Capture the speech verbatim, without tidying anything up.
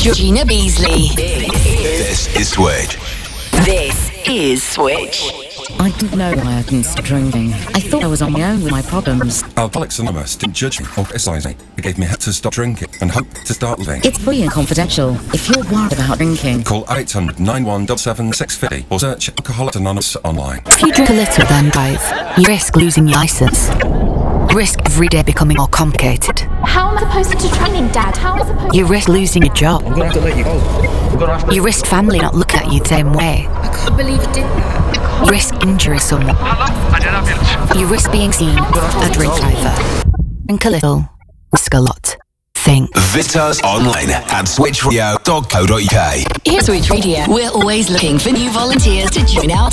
Georgina Beasley. This is Switch. This is Switch. I didn't know why I couldn't stop drinking. I thought I was on my own with my problems. Alcoholics Anonymous didn't judge me or criticise me. It gave me help to stop drinking and hope to start living. It's free and confidential. If you're worried about drinking, call eight hundred, nine one seven seven, six five zero or search Alcoholics Anonymous online. If you drink a little then, guys, you risk losing your licence. You risk every day becoming more complicated. How am I supposed to training, Dad? How am I supposed to... You risk losing your job. I'm gonna have to let you go. I'm gonna have to... You risk family not looking at you the same way. I can't believe you did that. You risk injuring someone. You risk being seen a drink driver. Drink a little, risk a lot. Think. Visit us online at switch radio dot co dot uk. Here's Switch Radio. We're always looking for new volunteers to join our